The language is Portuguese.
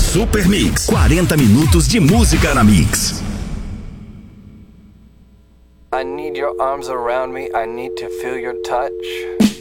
Super Mix, 40 minutos de música na Mix. I need your arms around me, I need to feel your touch.